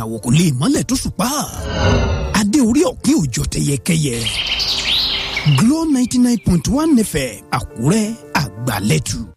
ìràwọ̀ kò lè mọ́lẹ̀ tó ṣùpá. Adé orí ọ̀kín òjò tẹyẹkẹyẹ. Glo 99.1 FM Àkúrẹ́ àgbàlẹ́tù.